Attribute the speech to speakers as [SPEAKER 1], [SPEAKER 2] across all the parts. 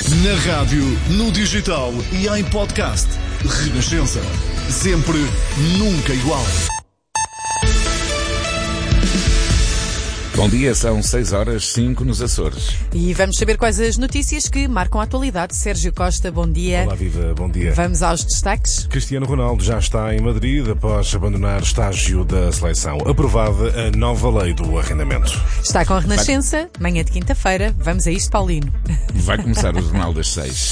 [SPEAKER 1] Na rádio, no digital e em podcast. Renascença. Sempre, nunca igual.
[SPEAKER 2] Bom dia, são 6h05 nos Açores.
[SPEAKER 3] E vamos saber quais as notícias que marcam a atualidade. Sérgio Costa, bom dia.
[SPEAKER 4] Olá, viva, bom dia.
[SPEAKER 3] Vamos aos destaques.
[SPEAKER 4] Cristiano Ronaldo já está em Madrid após abandonar estágio da seleção. Aprovada a nova lei do arrendamento.
[SPEAKER 3] Está com a Renascença, manhã de quinta-feira. Vamos a isto, Paulino.
[SPEAKER 2] Vai começar o Jornal das 6.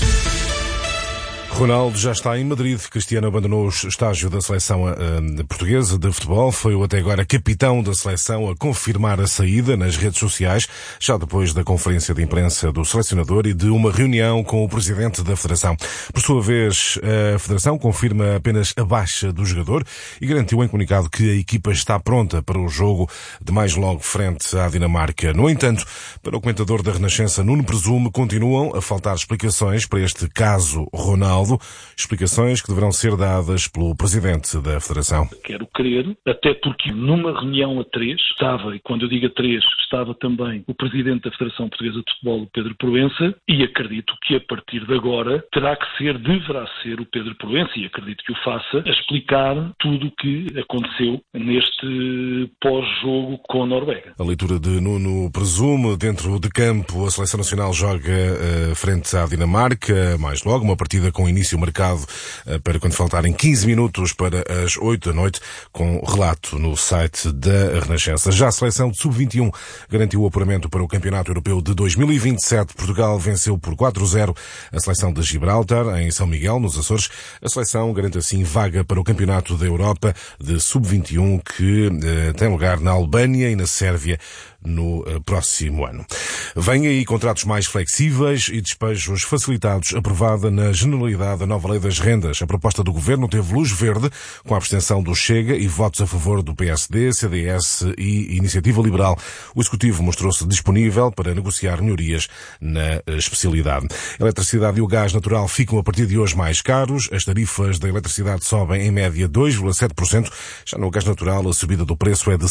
[SPEAKER 4] Ronaldo já está em Madrid. Cristiano abandonou o estágio da seleção portuguesa de futebol. Foi o até agora capitão da seleção a confirmar a saída nas redes sociais, já depois da conferência de imprensa do selecionador e de uma reunião com o presidente da Federação. Por sua vez, a Federação confirma apenas a baixa do jogador e garantiu em comunicado que a equipa está pronta para o jogo de mais logo frente à Dinamarca. No entanto, para o comentador da Renascença, Nuno Presume, continuam a faltar explicações para este caso Ronaldo. Explicações que deverão ser dadas pelo Presidente da Federação.
[SPEAKER 5] Quero crer, até porque numa reunião a três estava, e quando eu digo a três, estava também o Presidente da Federação Portuguesa de Futebol, o Pedro Proença, e acredito que a partir de agora deverá ser o Pedro Proença, e acredito que o faça, a explicar tudo o que aconteceu neste pós-jogo com a Noruega.
[SPEAKER 4] A leitura de Nuno Presume: dentro de campo, a Seleção Nacional joga frente à Dinamarca, mais logo, uma partida com início marcado para quando faltarem 15 minutos para as 8 da noite, com relato no site da Renascença. Já a seleção de sub-21 garantiu o apuramento para o Campeonato Europeu de 2027. Portugal venceu por 4-0 a seleção de Gibraltar, em São Miguel, nos Açores. A seleção garante assim vaga para o Campeonato da Europa de sub-21, que tem lugar na Albânia e na Sérvia no próximo ano. Vêm aí contratos mais flexíveis e despejos facilitados. Aprovada na Generalidade a nova Lei das Rendas. A proposta do Governo teve luz verde com a abstenção do Chega e votos a favor do PSD, CDS e Iniciativa Liberal. O Executivo mostrou-se disponível para negociar melhorias na especialidade. A eletricidade e o gás natural ficam a partir de hoje mais caros. As tarifas da eletricidade sobem em média 2,7%. Já no gás natural, a subida do preço é de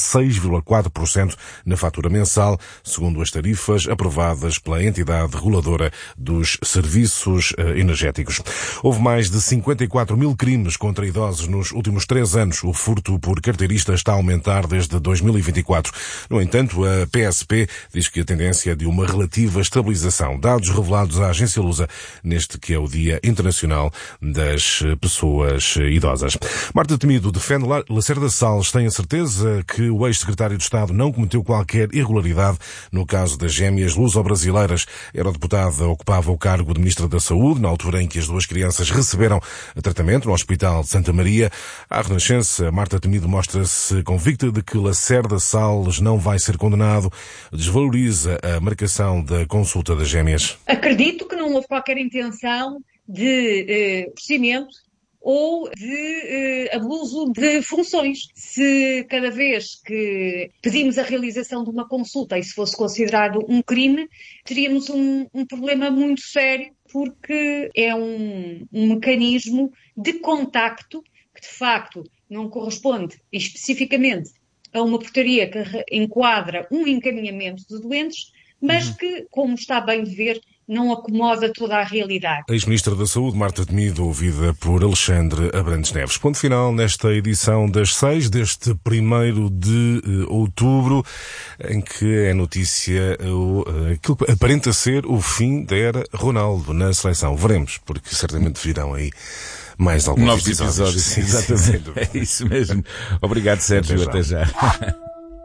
[SPEAKER 4] 6,4% na fatura mensal, segundo as tarifas aprovadas pela entidade reguladora dos serviços energéticos. Houve mais de 54 mil crimes contra idosos nos últimos 3 anos. O furto por carteirista está a aumentar desde 2024. No entanto, a PSP diz que a tendência é de uma relativa estabilização. Dados revelados à agência Lusa neste que é o Dia Internacional das Pessoas Idosas. Marta Temido defende Lacerda Salles. Tem a certeza que o ex-secretário de Estado não cometeu qualquer irregularidade no caso das gêmeas luso-brasileiras. A eurodeputada ocupava o cargo de Ministra da Saúde na altura em que as duas crianças receberam tratamento no Hospital de Santa Maria. À Renascença, Marta Temido mostra-se convicta de que Lacerda Salles não vai ser condenado. Desvaloriza a marcação da consulta das gêmeas.
[SPEAKER 6] Acredito que não houve qualquer intenção de procedimento ou de abuso de funções. Se cada vez que pedimos a realização de uma consulta isso fosse considerado um crime, teríamos um problema muito sério, porque é um mecanismo de contacto que, de facto, não corresponde especificamente a uma portaria que enquadra um encaminhamento de doentes, mas que, como está bem de ver, não acomoda toda a realidade.
[SPEAKER 4] A ex-ministra da Saúde, Marta Temido, ouvida por Alexandre Abrantes Neves. Ponto final nesta edição das 6, deste 1º de outubro, em que é notícia aquilo que aparenta ser o fim da era Ronaldo na seleção. Veremos, porque certamente virão aí mais alguns
[SPEAKER 2] novos episódios.
[SPEAKER 4] Sim, exatamente.
[SPEAKER 2] É isso mesmo. Obrigado, Sérgio. Até já.